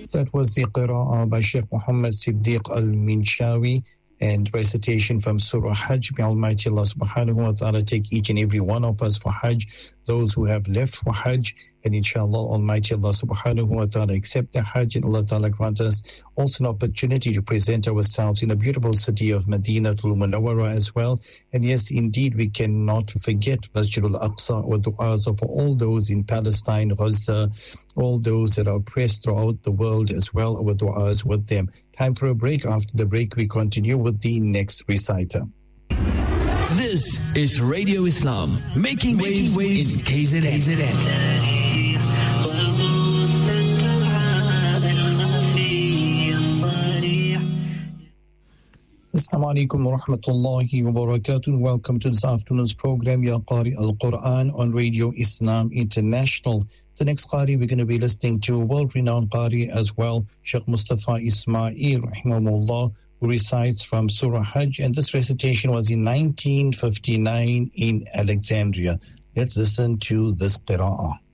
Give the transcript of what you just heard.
That was the qira'ah by Sheikh Muhammad Siddiq al-Minshawi and recitation from Surah Hajj. May Almighty Allah subhanahu wa ta'ala take each and every one of us for Hajj, those who have left for Hajj, and inshallah Almighty Allah subhanahu wa ta'ala accept the Hajj, and Allah ta'ala grant us also an opportunity to present ourselves in the beautiful city of Madinatul Munawwara as well. And yes, indeed, we cannot forget Masjidul Aqsa, our du'as for all those in Palestine, Gaza, all those that are oppressed throughout the world as well, our du'as with them. Time for a break. After the break, we continue with the next reciter. This is Radio Islam, making waves in KZN. Assalamu alaikum wa rahmatullahi wa barakatuh. Welcome to this afternoon's program, Ya Qari Al-Quran on Radio Islam International. The next Qari we're going to be listening to, world-renowned Qari as well, Sheikh Mustafa Ismail, rahimahullah, who recites from Surah Hajj, and this recitation was in 1959 in Alexandria. Let's listen to this qira'ah.